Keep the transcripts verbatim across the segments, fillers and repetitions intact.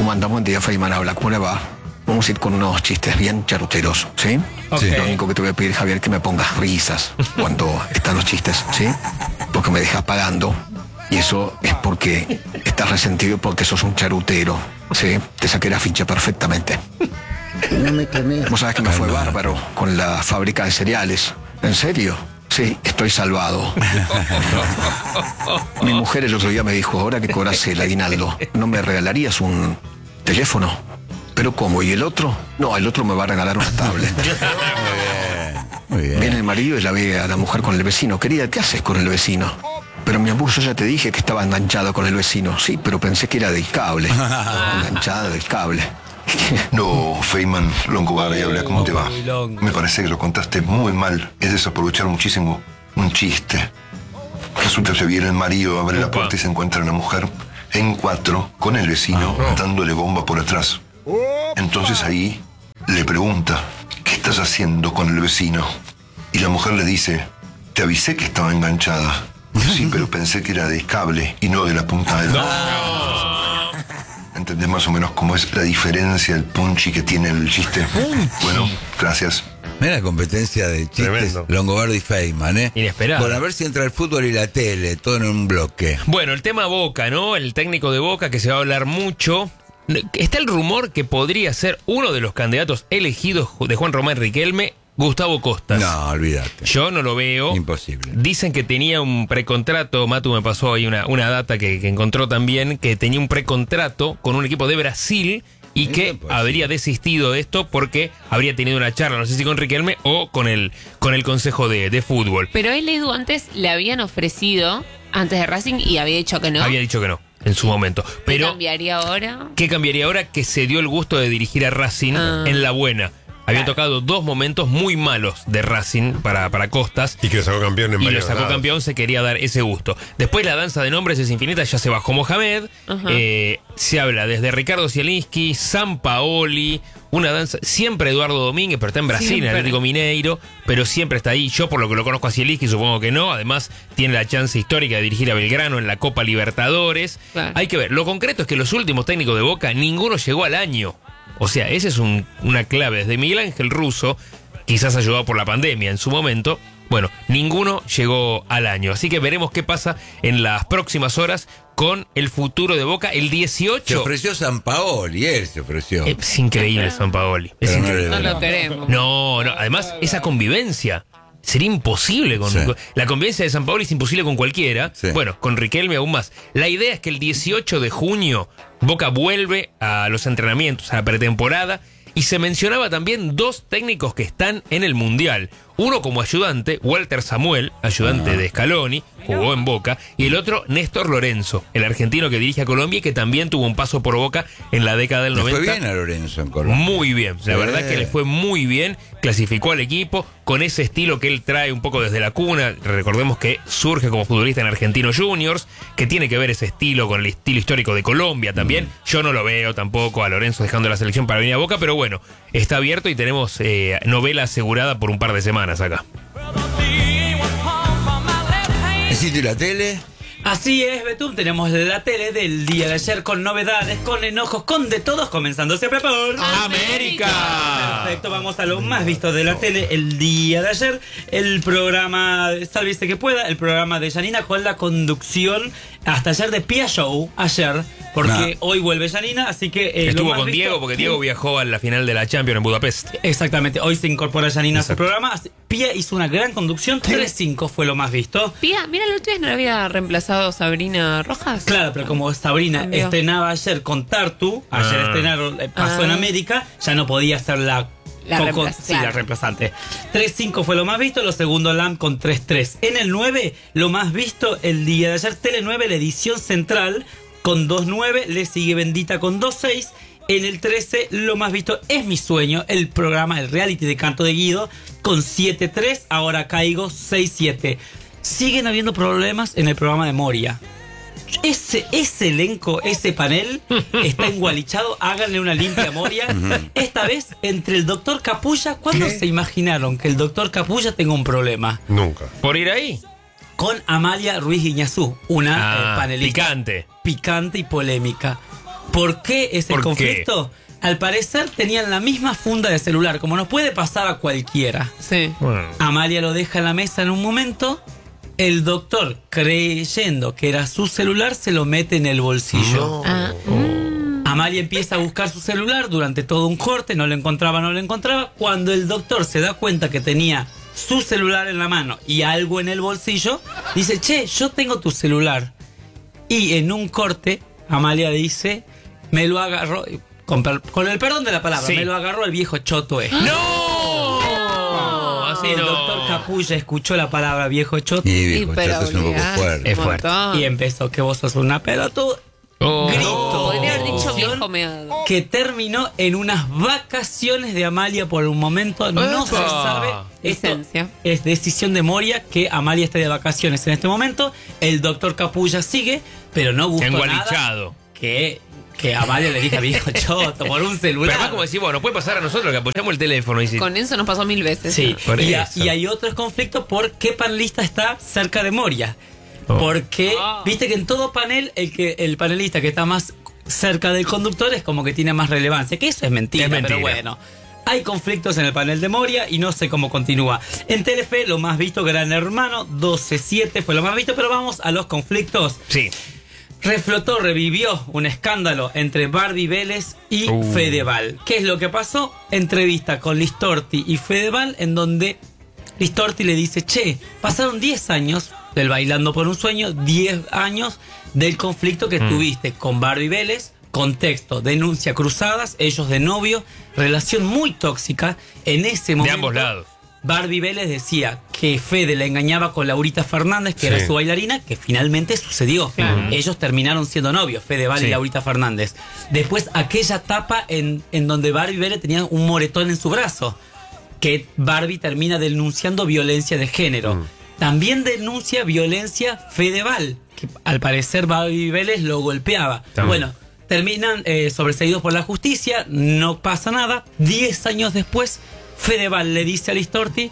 ¿Cómo anda? Buen día, Feynman habla. ¿Cómo le va? Vamos a ir con unos chistes bien charuteros, ¿sí? Okay. Lo único que te voy a pedir, Javier, es que me pongas risas cuando están los chistes, ¿sí? Porque me dejas pagando. Y eso es porque estás resentido porque sos un charutero, ¿sí? Te saqué la ficha perfectamente. No me quemé. Vos sabés que me fue bárbaro con la fábrica de cereales. ¿En serio? Sí, estoy salvado. Mi mujer el otro día me dijo, ahora que cobras el aguinaldo, ¿no me regalarías un teléfono? ¿Pero cómo? ¿Y el otro? No, el otro me va a regalar una tablet. Muy bien. Muy bien. Viene el marido y la ve a la mujer con el vecino. Querida, ¿qué haces con el vecino? Pero mi amor, yo ya te dije que estaba enganchado con el vecino. Sí, pero pensé que era del cable. Enganchada del cable. No, Feynman, Longobardi, habla, ¿cómo te va? Me parece que lo contaste muy mal. Es desaprovechar muchísimo un chiste. Resulta que viene el marido, abre la puerta y se encuentra la mujer en cuatro con el vecino dándole bomba por atrás. Entonces ahí le pregunta, ¿qué estás haciendo con el vecino? Y la mujer le dice, te avisé que estaba enganchada. Sí, pero pensé que era de cable y no de la punta del... ¿Entendés más o menos cómo es la diferencia, el punchy que tiene el chiste? Bueno, gracias. Mira la competencia de chistes. Tremendo. Longobardi y Feynman, ¿eh? Inesperado. Bueno, a ver si entra el fútbol y la tele, todo en un bloque. Bueno, el tema Boca, ¿no? El técnico de Boca, que se va a hablar mucho. Está el rumor que podría ser uno de los candidatos elegidos de Juan Román Riquelme, Gustavo Costas. No, olvídate. Yo no lo veo. Imposible. Dicen que tenía un precontrato, Matu me pasó ahí una, una data que, que encontró también, que tenía un precontrato con un equipo de Brasil y Sí, que pues, habría sí. desistido de esto porque habría tenido una charla, no sé si con Riquelme o con el, con el Consejo de, de Fútbol. Pero él, Edu, antes le habían ofrecido, antes de Racing, y había dicho que no. Había dicho que no, en su momento. ¿Qué Pero, cambiaría ahora? ¿qué cambiaría ahora? Que se dio el gusto de dirigir a Racing Ah. en la buena. Habían Claro. tocado dos momentos muy malos de Racing para, para Costas. Y que lo sacó campeón en Y lo varios sacó lados. campeón, se quería dar ese gusto. Después la danza de nombres es infinita, ya se bajó Mohamed. Ajá. Eh, se habla desde Ricardo Zielinski, Sampaoli, una danza, siempre Eduardo Domínguez, pero está en Brasil, Siempre. en Atlético Mineiro, pero siempre está ahí. Yo por lo que lo conozco a Zielinski supongo que no. Además tiene la chance histórica de dirigir a Belgrano en la Copa Libertadores. Claro. Hay que ver, lo concreto es que los últimos técnicos de Boca, ninguno llegó al año. O sea, esa es un, una clave. Desde Miguel Ángel Russo, quizás ayudado por la pandemia en su momento, bueno, ninguno llegó al año. Así que veremos qué pasa en las próximas horas con el futuro de Boca. El Se dieciocho... ofreció Sampaoli, él se ofreció. Es increíble Sampaoli. Es Pero no increíble. le- No lo queremos. No, no, además esa convivencia sería imposible con, Sí. con- la convivencia de San Paolo es imposible con cualquiera. Sí. Bueno, con Riquelme aún más. La idea es que el dieciocho de junio Boca vuelve a los entrenamientos, a la pretemporada, y se mencionaba también dos técnicos que están en el Mundial. Uno como ayudante, Walter Samuel, ayudante de Scaloni, jugó en Boca, y el otro, Néstor Lorenzo, el argentino que dirige a Colombia y que también tuvo un paso por Boca en la década del Le fue noventa. bien a Lorenzo en Colombia. Muy bien, la Sí. verdad que le fue muy bien, clasificó al equipo con ese estilo que él trae un poco desde la cuna. Recordemos que surge como futbolista en Argentinos Juniors, que tiene que ver ese estilo con el estilo histórico de Colombia también. Mm. Yo no lo veo tampoco a Lorenzo dejando la selección para venir a Boca, pero bueno, está abierto y tenemos eh, novela asegurada por un par de semanas acá. ¿Necesito ir a la tele? Así es, Betún, tenemos la tele del día de ayer con novedades, con enojos, con de todos, comenzando siempre por... ¡América! Perfecto, vamos a lo más visto de la tele el día de ayer. El programa, sálvese que pueda, el programa de Janina con la conducción hasta ayer de Pia Show, ayer, porque No. hoy vuelve Janina, así que... eh, lo Estuvo más con visto- Diego, porque Diego viajó a la final de la Champions en Budapest. Exactamente, hoy se incorpora Janina a su Exacto. programa. Así- Pia hizo una gran conducción, tres cinco fue lo más visto. Pía, mira, la última vez no la había reemplazado Sabrina Rojas. Claro, pero como Sabrina Cambió. estrenaba ayer con Tartu, ayer Ah. estrenaron, eh, pasó Ah. en América, ya no podía ser la, La coco- reemplaza- sí, la claro. reemplazante. tres cinco fue lo más visto, lo segundo Lam con tres tres. En el nueve, lo más visto el día de ayer, Tele nueve, la edición central con dos nueve, le sigue Bendita con dos seis. En el trece, lo más visto es Mi Sueño, el programa, el reality de Canto de Guido, con siete tres, ahora caigo seis siete. Siguen habiendo problemas en el programa de Moria. Ese, ese elenco, ese panel está engualichado. Háganle una limpia a Moria. Esta vez, entre el doctor Capulla, ¿cuándo ¿Qué? se imaginaron que el doctor Capulla tenga un problema? Nunca. ¿Por ir ahí? Con Amalia Ruiz Guiñazú, una Ah, eh, panelista picante. picante y polémica. ¿Por qué ese ¿Por conflicto? Al parecer tenían la misma funda de celular, como nos puede pasar a cualquiera. Sí. Bueno. Amalia lo deja en la mesa en un momento. El doctor, creyendo que era su celular, se lo mete en el bolsillo. Ah, mm. Amalia empieza a buscar su celular durante todo un corte, no lo encontraba, no lo encontraba. Cuando el doctor se da cuenta que tenía su celular en la mano y algo en el bolsillo, dice, che, yo tengo tu celular. Y en un corte, Amalia dice, me lo agarró, con, per- con el perdón de la palabra, Sí. me lo agarró el viejo choto este. ¡No! Así El no. doctor Capulla escuchó la palabra viejo choto Y viejo, pero chato es un poco olvidate, fuerte. Es un fuerte. montón. y empezó que vos sos una pelotuda. Oh. Grito. Podría haber dicho Emoción viejo meado. que terminó en unas vacaciones de Amalia por un momento. No se ¡Epa! sabe. Esto Licencia. es decisión de Moria que Amalia esté de vacaciones en este momento. El doctor Capulla sigue, pero no gustó nada Engualichado. que, que Amalia le diga viejo choto por un celular. Pero además como decir, bueno, puede pasar a nosotros que apoyamos el teléfono y si- Con eso nos pasó mil veces. Sí, Por y, a- eso. y hay otros conflictos por qué panelista está cerca de Moria. Oh. Porque, Ah. viste que en todo panel, el que el panelista que está más cerca del conductor es como que tiene más relevancia. Que eso es mentira, Es mentira. pero bueno. Hay conflictos en el panel de Moria y no sé cómo continúa. En Telefe, lo más visto, Gran Hermano, doce siete fue lo más visto, pero vamos a los conflictos. Sí. Reflotó, revivió un escándalo entre Barbie Vélez y Uh. Fedeval. ¿Qué es lo que pasó? Entrevista con Listorti y Fedeval en donde Listorti le dice, che, pasaron diez años del Bailando por un Sueño, diez años del conflicto que Mm. tuviste con Barbie Vélez, contexto, denuncia cruzadas, ellos de novio, relación muy tóxica. En ese momento, ambos lados. Barbie Vélez decía que Fede la engañaba con Laurita Fernández, que Sí. era su bailarina, que finalmente sucedió. Claro. Ellos terminaron siendo novios, Fedeval Sí. y Laurita Fernández. Después, aquella tapa en, en donde Barbie Vélez tenía un moretón en su brazo, que Barbie termina denunciando violencia de género. También denuncia violencia Fedeval, que al parecer Barbie Vélez lo golpeaba. También. Bueno, terminan eh, sobreseídos por la justicia, no pasa nada. Diez años después, Fedeval le dice a Listorti,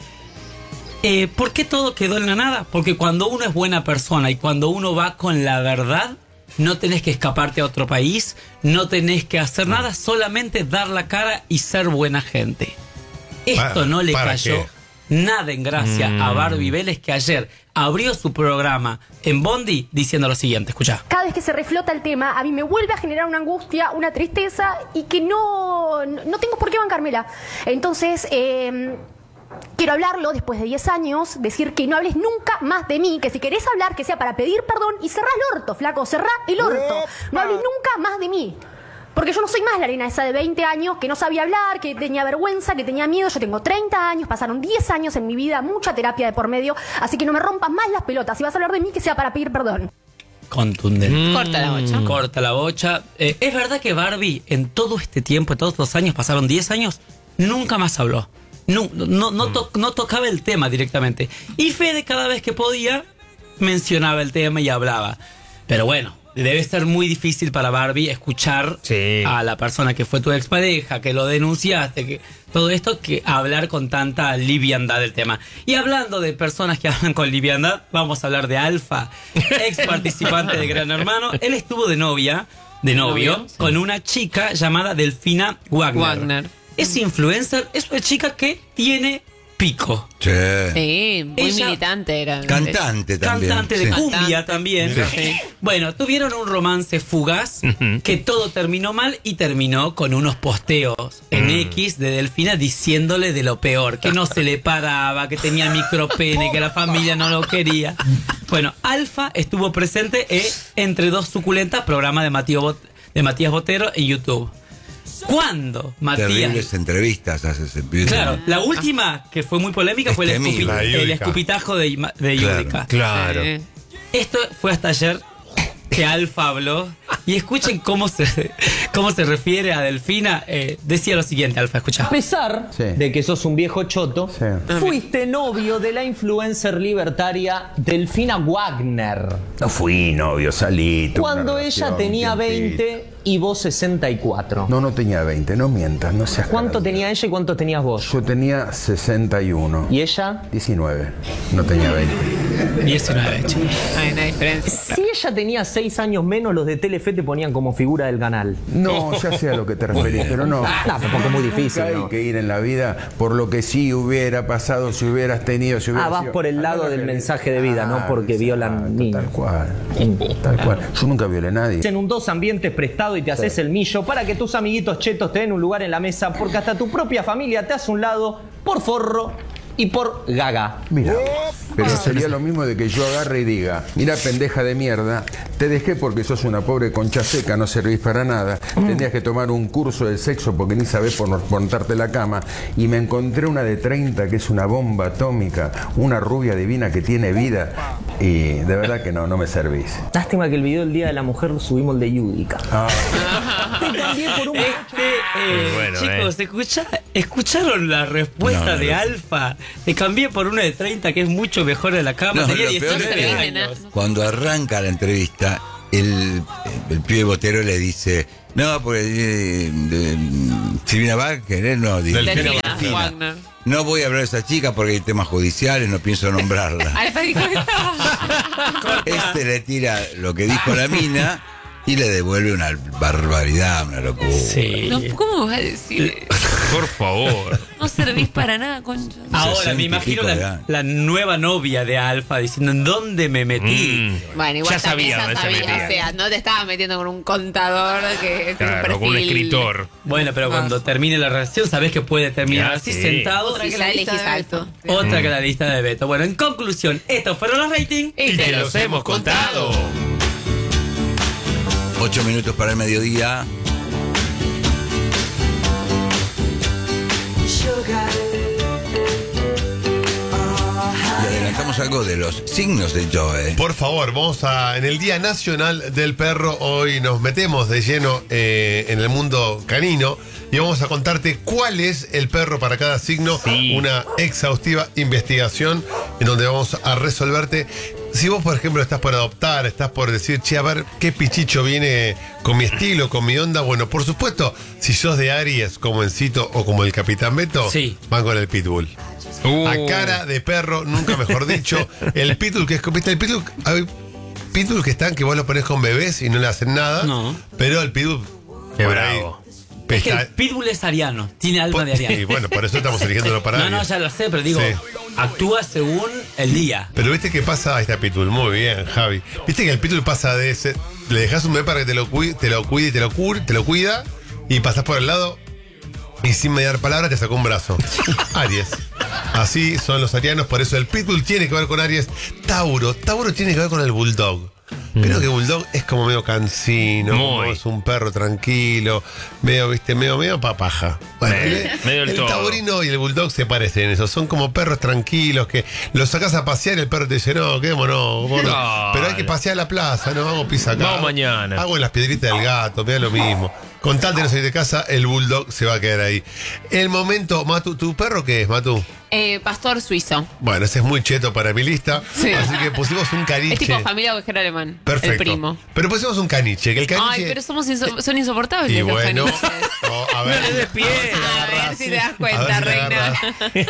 eh, ¿por qué todo quedó en la nada? Porque cuando uno es buena persona y cuando uno va con la verdad, no tenés que escaparte a otro país, no tenés que hacer nada, solamente dar la cara y ser buena gente. Esto ¿Para- no le para cayó qué? nada en gracia Mm. a Barbie Vélez, que ayer abrió su programa en Bondi diciendo lo siguiente, escuchá. Cada vez que se reflota el tema, a mí me vuelve a generar una angustia, una tristeza y que no, no tengo por qué bancármela. Entonces, eh, quiero hablarlo después de diez años, decir que no hables nunca más de mí, que si querés hablar, que sea para pedir perdón y cerrá el orto, flaco, cerrá el orto. No hables nunca más de mí. Porque yo no soy más la arena esa de veinte años que no sabía hablar, que tenía vergüenza, que tenía miedo. Yo tengo treinta años, pasaron diez años en mi vida, mucha terapia de por medio. Así que no me rompas más las pelotas. Si vas a hablar de mí, que sea para pedir perdón. Contundente. Corta la bocha. Corta la bocha. Eh, es verdad que Barbie, en todo este tiempo, en todos estos años, pasaron diez años, nunca más habló. No, no, no, to- no tocaba el tema directamente. Y Fede, cada vez que podía, mencionaba el tema y hablaba. Pero bueno, debe ser muy difícil para Barbie escuchar Sí. a la persona que fue tu expareja, que lo denunciaste, que todo esto, que hablar con tanta liviandad del tema. Y hablando de personas que hablan con liviandad, vamos a hablar de Alfa, ex participante de Gran Hermano. Él estuvo de novia, de novio, Novio, sí. con una chica llamada Delfina Wagner. Wagner. Es influencer, es una chica que tiene pico. Sí. Sí, muy Ella- militante era. Cantante también. Cantante de sí. cumbia Cantante. también. Sí. Bueno, tuvieron un romance fugaz que todo terminó mal y terminó con unos posteos en X de Delfina diciéndole de lo peor, que no se le paraba, que tenía micropene, que la familia no lo quería. Bueno, Alfa estuvo presente en Entre Dos Suculentas, programa de, Matías Bot- de Matías Botero en YouTube. ¿Cuándo Matías? Terribles entrevistas hace ese pibe. Claro, la última que fue muy polémica fue el, Es temible. escupi- La el Yudica. escupitajo de, Ima- de Claro. Yudica. Claro. Sí. Esto fue hasta ayer que Alfa habló. Y escuchen cómo se, cómo se refiere a Delfina. Eh, decía lo siguiente, Alfa, escucha. A pesar Sí. de que sos un viejo choto, Sí. fuiste novio de la influencer libertaria Delfina Wagner. No fui novio, salí. tuve una Cuando relación, ella tenía un tiempito. veinte y vos sesenta y cuatro. No, no tenía veinte, no mientas, no seas ¿Cuánto caradura. tenía ella y cuánto tenías vos? Yo tenía sesenta y uno. ¿Y ella? diecinueve, no tenía veinte. diecinueve, chicos. Hay una diferencia. Si ella tenía seis años menos, los de Telefe Telefe te ponían como figura del canal? No, ya sé a lo que te referís, pero no. No, porque es muy difícil, Nunca hay ¿no? que ir en la vida por lo que sí hubiera pasado, si hubieras tenido, si hubieras Ah, vas sido. por el lado Andá del que- mensaje de vida, no porque exacto, violan niños. Tal cual, tal cual. Yo nunca violé a nadie. En un dos ambientes prestado y te haces el millo para que tus amiguitos chetos te den un lugar en la mesa, porque hasta tu propia familia te hace un lado por forro y por gaga. Mira, pero sería lo mismo de que yo agarre y diga, mira pendeja de mierda, te dejé porque sos una pobre concha seca, no servís para nada, tendrías que tomar un curso de sexo porque ni sabés por montarte la cama, y me encontré una de treinta que es una bomba atómica, una rubia divina que tiene vida, y de verdad que no, no me servís. Lástima que el video del Día de la Mujer lo subimos el de Yudica. Ah, Te cambié por un... Este, eh, Bueno, chicos, escucha- ¿escucharon la respuesta No, no, de no. Alfa? Te cambié por una de treinta que es mucho mejor de la cama. No, Tenía lo peor diecinueve es que- años. Cuando arranca la entrevista, el, el pibe Botero le dice, no, porque eh, de- Silvina va a querer, no, dice, Delfina Delfina. Wagner. No voy a hablar de esa chica porque hay temas judiciales, no pienso nombrarla. Alfa dijo esto. Este le tira lo que dijo la mina y le devuelve una barbaridad, una locura. Sí. No, ¿cómo vas a decir? Por favor. No servís para nada, concha. Ahora sesenta me y imagino pico de la, años. la nueva novia de Alfa diciendo ¿en dónde me metí? Mm. Bueno, igual Ya sabía también dónde se ya sabía, metía. o sea, no te estabas metiendo con un contador que tiene un Claro, con un perfil. escritor. Bueno, pero cuando termine la relación sabés que puede terminar Ya, así sí. sentado. Otra que la elegís alto. Otra que la lista de Beto. Bueno, en conclusión, estos fueron los ratings. Y te los hemos contado. Ocho minutos para el mediodía. Y adelantamos algo de los signos de Joe. Por favor, vamos a. En el Día Nacional del Perro, hoy nos metemos de lleno eh, en el mundo canino y vamos a contarte cuál es el perro para cada signo. Sí. Una exhaustiva investigación en donde vamos a resolverte. Si vos, por ejemplo, estás por adoptar, estás por decir, che, a ver qué pichicho viene con mi estilo, con mi onda. Bueno, por supuesto, si sos de Aries, como Encito o como el Capitán Beto, Sí. van con el Pitbull. Uh. A cara de perro, nunca mejor dicho. El pitbull que es, ¿viste? El pitbull, hay pitbull que están que vos lo pones con bebés y no le hacen nada. No. Pero el pitbull. Qué por bravo. ahí, Es que está- el Pitbull es ariano, tiene alma de Sí, ariano. bueno, por eso estamos eligiéndolo para No, no, Aries. ya lo sé, pero digo, Sí. actúa según el día. Pero viste qué pasa, ahí está Pitbull, muy bien, Javi. Viste que el Pitbull pasa de ese, le dejas un bebé para que te lo cuide, te lo cuide y te lo cure, te lo cuida, y pasás por el lado y sin mediar palabra te sacó un brazo. Aries. Así son los arianos, por eso el Pitbull tiene que ver con Aries. Tauro, Tauro tiene que ver con el Bulldog. Pero que Bulldog es como medio cansino, como Muy. es un perro tranquilo, medio, viste, medio, medio papaja. Bueno, Medio- el, medio del el todo. taurino y el Bulldog se parecen en eso. Son como perros tranquilos que los sacás a pasear y el perro te dice, no, quedémonos, gordo. Dale. Pero hay que pasear a la plaza, no hago pis acá. Vamos mañana. Hago en las piedritas del gato, me da lo mismo. Con tal de no salir de casa, el Bulldog se va a quedar ahí. El momento, Matu, ¿tu perro qué es, Matu? Eh, pastor suizo. Bueno, ese es muy cheto para mi lista. Sí. Así que pusimos un caniche. Es tipo familia ovejero alemán. Perfecto. El primo. Pero pusimos un caniche, que el caniche. Ay, pero somos inso- son insoportables Y los bueno, caniches. no, a ver. No le des pie. A ver si te das A ver cuenta, si te reina. agarras.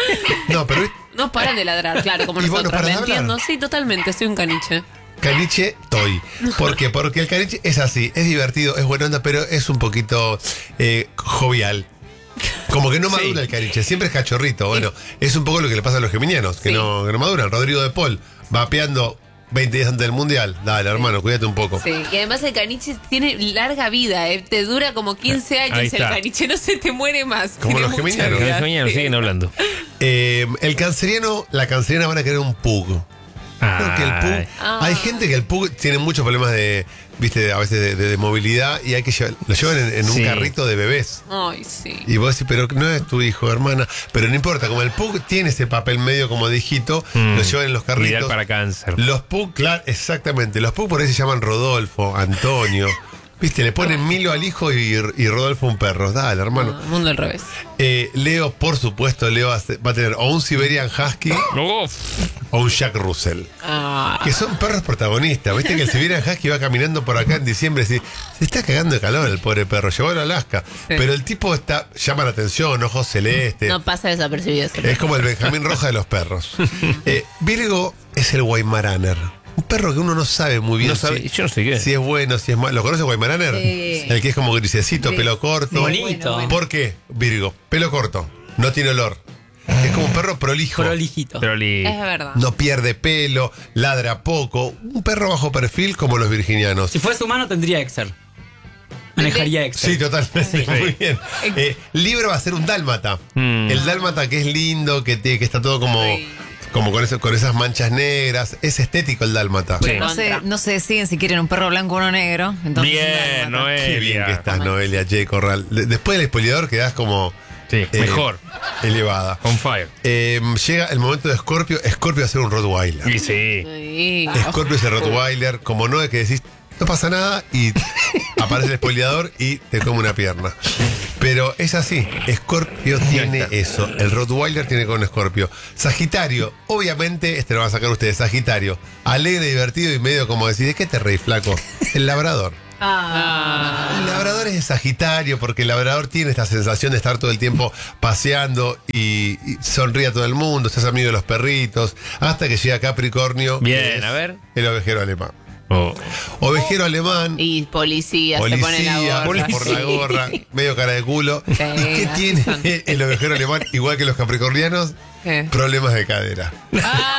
No, pero No paran de ladrar, claro, como Y bueno, nosotros. ¿paran ¿Me de hablar? entiendo? Sí, totalmente, soy un caniche. caniche toy. ¿Por qué? Porque el caniche es así, es divertido, es buena onda, pero es un poquito eh, jovial. Como que no madura el caniche, siempre es cachorrito. Bueno, es un poco lo que le pasa a los geminianos, que, Sí. no, que no maduran. Rodrigo de Paul, vapeando veinte días antes del mundial. Dale, hermano, cuídate un poco. Sí, y además el caniche tiene larga vida, eh, te dura como quince años Ahí el está. caniche, no se te muere más. Como tiene los mucha geminianos. vida, Los mañana sí. siguen hablando. Eh, el canceriano, la canceriana van a querer un pug. Creo que el pug, Ah. hay gente que el pug tiene muchos problemas de, viste, a veces de, de- de movilidad y hay que llevar, lo llevan en, en un Sí. carrito de bebés. Ay, sí. Y vos decís, pero no es tu hijo, hermana. Pero no importa, como el pug tiene ese papel medio como de hijito, Mm. lo llevan en los carritos. Ideal para cáncer. Los pug, claro, exactamente. Los pug por ahí se llaman Rodolfo, Antonio. Viste, le ponen Milo al hijo y, y Rodolfo un perro. Dale, hermano. Ah, mundo al revés. Eh, Leo, por supuesto, Leo va a va a tener o un Siberian Husky Uf. o un Jack Russell. Ah, Que son perros protagonistas. Viste que el Siberian Husky va caminando por acá en diciembre y dice, se está cagando de calor el pobre perro, llevó a Alaska. Sí. Pero el tipo está, llama la atención, ojos celestes. no pasa desapercibido ese Es como el Benjamín Roja de los perros. Eh, Virgo es el Weimaraner. Un perro que uno no sabe muy bien No sabe- si, yo no sé qué. si es bueno, si es malo. ¿Lo conoce Weimaraner? Sí. El que es como grisecito, Gris. pelo corto. Bonito. bueno. ¿Por qué? Virgo, pelo corto, no tiene olor. Es como un perro prolijo. Prolijito. Pero li- Es verdad. No pierde pelo, ladra poco. Un perro bajo perfil como los virginianos. Si fuese humano tendría Excel. Manejaría Excel. Sí, totalmente. Muy bien. Eh, Libro va a ser un dálmata. Mm. El dálmata que es lindo, que, te- que está todo como, como con, eso- con esas manchas negras. Es estético el dálmata. Sí. No se, no se deciden si quieren un perro blanco o uno negro. Entonces, Bien, un dálmata. Noelia. Qué bien que estás, Noelia J. Corral. De- después del espoliador quedás como... Sí, eh, mejor. Elevada. On fire. Eh, llega el momento de Scorpio. Scorpio va a ser un Rottweiler. Y sí. Sí. Scorpio es el Rottweiler. Como no es que decís, no pasa nada y aparece el espoliador y te come una pierna. Pero es así. Scorpio tiene eso. El Rottweiler tiene con Scorpio. Sagitario. Obviamente, este lo van a sacar ustedes. Sagitario. Alegre, divertido y medio como decís, ¿de qué te reís, flaco? El labrador. Ah. El labrador es de Sagitario porque el labrador tiene esta sensación de estar todo el tiempo paseando y, y sonríe a todo el mundo, se hace amigo de los perritos, hasta que llega Capricornio. Bien, que es a ver. El ovejero alemán. Oh. Ovejero alemán, Y policía, se pone la policía, gorra. por la gorra, medio cara de culo. Sí, ¿Y qué así tiene son. el ovejero alemán, igual que los capricornianos? ¿Qué? Problemas de cadera. Ah,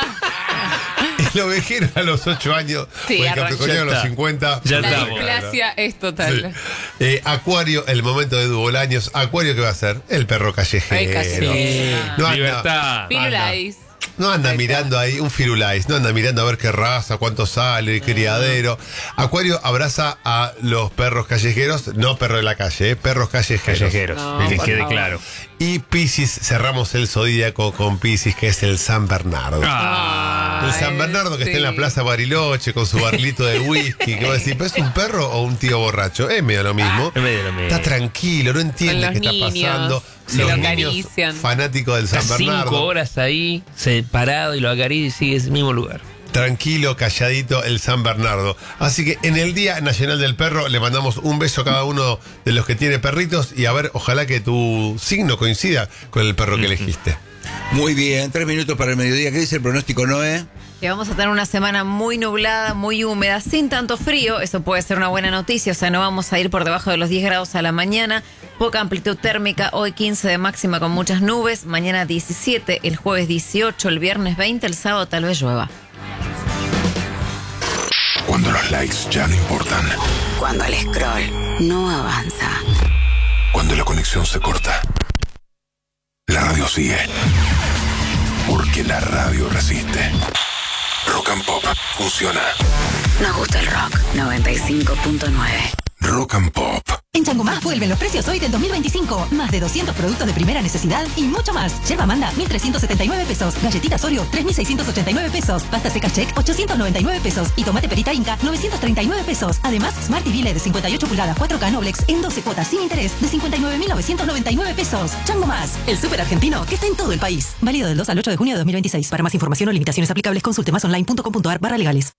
El ovejero a los ocho años, Sí, o el arranca. capricorniano a los Ya está. cincuenta. Ya la estamos. displasia es total. Sí. Eh, Acuario, el momento de Dubolaños. Acuario, ¿qué va a hacer? El perro callejero. El callejero. No anda, Libertad. Firulais. no anda mirando ahí un firulais, no anda mirando a ver qué raza, cuánto sale, el criadero. Acuario abraza a los perros callejeros, no perros de la calle, eh, perros callejeros. Callejeros. No, que por quede favor. claro. Y Piscis, cerramos el zodíaco con Piscis, que es el San Bernardo. Ah. El San Bernardo que sí. está en la Plaza Bariloche con su barlito de whisky. Que va a decir, ¿pero es un perro o un tío borracho? Es medio lo mismo. Es medio lo mismo. Está tranquilo, no entiende Con qué los está niños, pasando. se Los lo niños acarician. fanáticos del Está San Bernardo. cinco horas ahí, separado, y lo acaricia y sigue en ese mismo lugar. Tranquilo, calladito, el San Bernardo. Así que en el Día Nacional del Perro le mandamos un beso a cada uno de los que tiene perritos y a ver, ojalá que tu signo coincida con el perro que elegiste. Muy bien, tres minutos para el mediodía. ¿Qué dice el pronóstico, Noé? Que vamos a tener una semana muy nublada, muy húmeda, sin tanto frío. Eso puede ser una buena noticia. O sea, no vamos a ir por debajo de los diez grados a la mañana. Poca amplitud térmica. Hoy quince de máxima con muchas nubes. Mañana diecisiete, el jueves dieciocho, el viernes veinte, el sábado tal vez llueva. Cuando los likes ya no importan. Cuando el scroll no avanza. Cuando la conexión se corta. La radio sigue. Porque la radio resiste. Rock and Pop funciona. Nos gusta el rock. noventa y cinco punto nueve. Rock and Pop. En Chango Más vuelven los precios hoy del dos mil veinticinco. Más de doscientos productos de primera necesidad y mucho más. Yerba Manda, mil trescientos setenta y nueve pesos. Galletitas Oreo, tres mil seiscientos ochenta y nueve pesos. Pasta seca Check, ochocientos noventa y nueve pesos. Y tomate perita Inca, novecientos treinta y nueve pesos. Además, Smart T V L E D de cincuenta y ocho pulgadas cuatro K Noblex en doce cuotas sin interés de cincuenta y nueve mil novecientos noventa y nueve pesos. Chango Más, el súper argentino que está en todo el país. Válido del dos al ocho de junio de dos mil veintiséis. Para más información o limitaciones aplicables, consulte más online punto com punto ar barra legales.